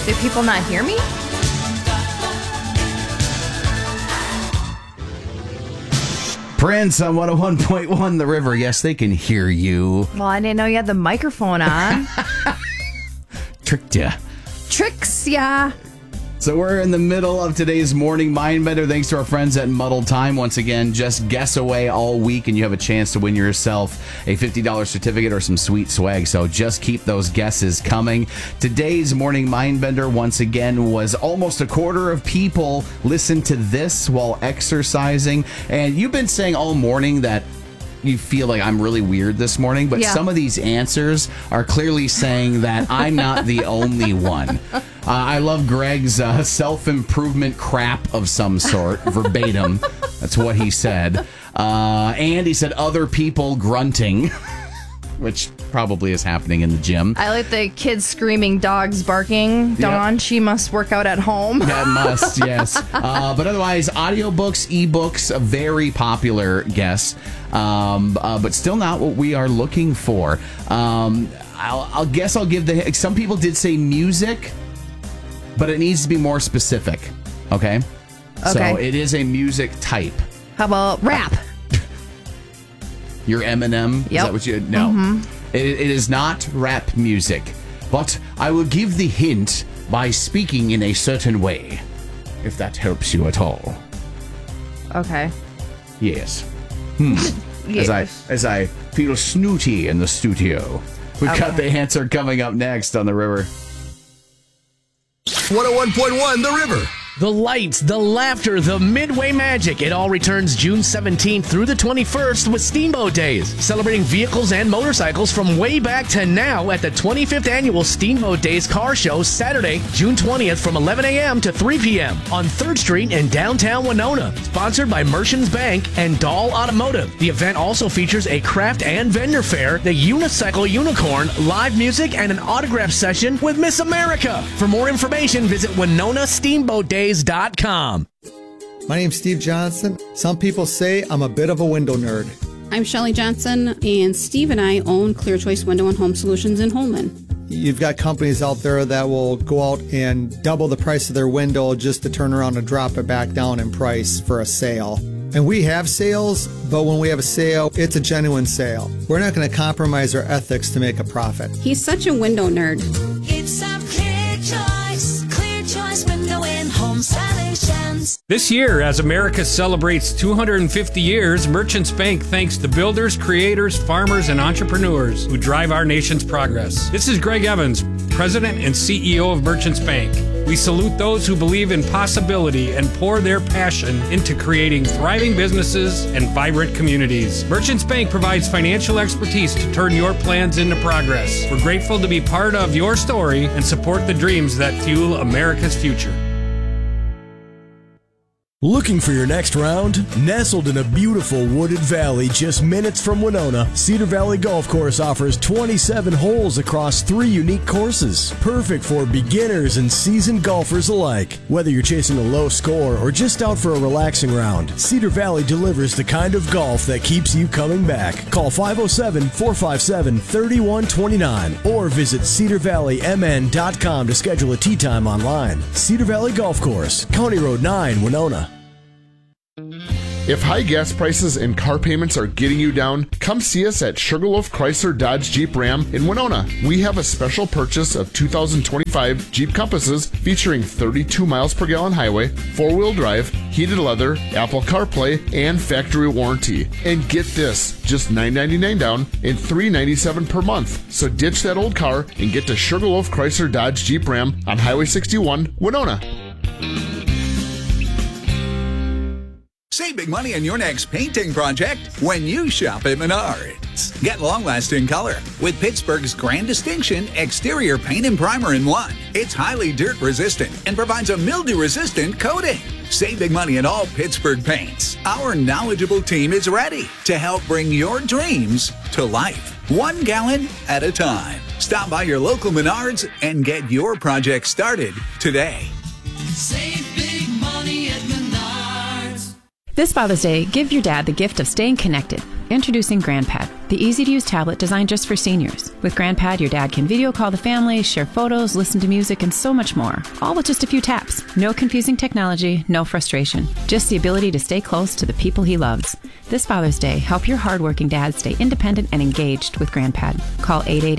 Did people not hear me? Prince on 101.1 The River. Yes, they can hear you. Well, I didn't know you had the microphone on. Tricked ya. Tricks, yeah. So we're in the middle of today's Morning Mindbender. Thanks to our friends at Muddled Time. Once again, just guess away all week and you have a chance to win yourself a $50 certificate or some sweet swag. So just keep those guesses coming. Today's Morning Mindbender, once again, was almost a quarter of people listen to this while exercising. And you've been saying all morning that you feel like I'm really weird this morning, but some of these answers are clearly saying that I'm not the only one. I love Greg's self-improvement crap of some sort, verbatim. That's what he said. And he said other people grunting, which probably is happening in the gym. I like the kids screaming, dogs barking. Dawn, she must work out at home. That must, yes. But otherwise, audiobooks, ebooks, a very popular guess, but still not what we are looking for. I'll give some people did say music, but it needs to be more specific. Okay. So it is a music type. How about rap? Your Eminem? Yep. Is that what you... No. Mm-hmm. It is not rap music. But I will give the hint by speaking in a certain way, if that helps you at all. Okay. Yes. Yes. As I feel snooty in the studio. We've got the answer coming up next on The River. 101.1 The River. The lights, the laughter, the Midway magic. It all returns June 17th through the 21st with Steamboat Days, celebrating vehicles and motorcycles from way back to now at the 25th Annual Steamboat Days Car Show, Saturday, June 20th from 11 a.m. to 3 p.m. on 3rd Street in downtown Winona. Sponsored by Merchants Bank and Dahl Automotive. The event also features a craft and vendor fair, the Unicycle Unicorn, live music, and an autograph session with Miss America. For more information, visit WinonaSteamboatDays.com. My name's Steve Johnson. Some people say I'm a bit of a window nerd. I'm Shelley Johnson, and Steve and I own Clear Choice Window and Home Solutions in Holman. You've got companies out there that will go out and double the price of their window just to turn around and drop it back down in price for a sale. And we have sales, but when we have a sale, it's a genuine sale. We're not going to compromise our ethics to make a profit. He's such a window nerd. It's a Clear Choice Window and Home Solutions. This year, as America celebrates 250 years, Merchants Bank thanks the builders, creators, farmers, and entrepreneurs who drive our nation's progress. This is Greg Evans, President and CEO of Merchants Bank. We salute those who believe in possibility and pour their passion into creating thriving businesses and vibrant communities. Merchants Bank provides financial expertise to turn your plans into progress. We're grateful to be part of your story and support the dreams that fuel America's future. Looking for your next round? Nestled in a beautiful wooded valley just minutes from Winona, Cedar Valley Golf Course offers 27 holes across 3 unique courses. Perfect for beginners and seasoned golfers alike. Whether you're chasing a low score or just out for a relaxing round, Cedar Valley delivers the kind of golf that keeps you coming back. Call 507-457-3129 or visit cedarvalleymn.com to schedule a tee time online. Cedar Valley Golf Course, County Road 9, Winona. If high gas prices and car payments are getting you down, come see us at Sugarloaf Chrysler Dodge Jeep Ram in Winona. We have a special purchase of 2025 Jeep Compasses featuring 32 miles per gallon highway, 4-wheel drive, heated leather, Apple CarPlay, and factory warranty. And get this, just $999 down and $397 per month. So ditch that old car and get to Sugarloaf Chrysler Dodge Jeep Ram on Highway 61, Winona. Save big money on your next painting project when you shop at Menards. Get long-lasting color with Pittsburgh's Grand Distinction Exterior Paint and Primer in one. It's highly dirt-resistant and provides a mildew-resistant coating. Save big money on all Pittsburgh paints. Our knowledgeable team is ready to help bring your dreams to life, 1 gallon at a time. Stop by your local Menards and get your project started today. Save big money at Menards. This Father's Day, give your dad the gift of staying connected. Introducing GrandPad, the easy-to-use tablet designed just for seniors. With GrandPad, your dad can video call the family, share photos, listen to music, and so much more. All with just a few taps. No confusing technology, no frustration. Just the ability to stay close to the people he loves. This Father's Day, help your hardworking dad stay independent and engaged with GrandPad. Call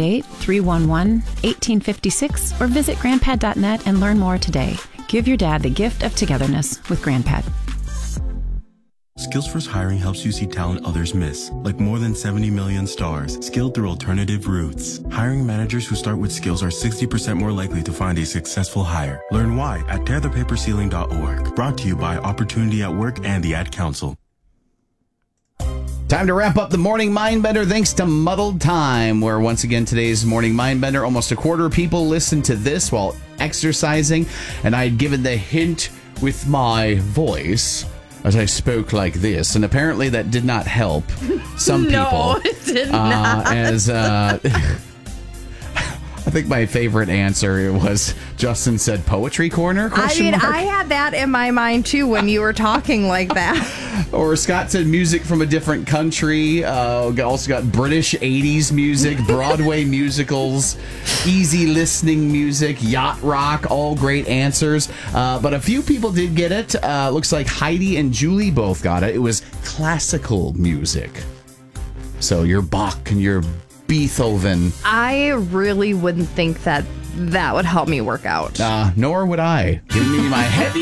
888-311-1856 or visit grandpad.net and learn more today. Give your dad the gift of togetherness with GrandPad. Skills First Hiring helps you see talent others miss, like more than 70 million stars, skilled through alternative routes. Hiring managers who start with skills are 60% more likely to find a successful hire. Learn why at tearthepaperceiling.org. Brought to you by Opportunity at Work and the Ad Council. Time to wrap up the Morning Mindbender thanks to Muddled Time, where once again today's Morning Mindbender, almost a quarter of people listened to this while exercising, and I had given the hint with my voice as I spoke like this, and apparently that did not help some people. No, it did not. I think my favorite answer was Justin said poetry corner? Question mark? I had that in my mind too when you were talking like that. Or Scott said music from a different country. Also got British 80s music, Broadway musicals, easy listening music, yacht rock, all great answers. But a few people did get it. Looks like Heidi and Julie both got it. It was classical music. So your Bach and your Beethoven. I really wouldn't think that would help me work out. Nor would I. Give me my heavy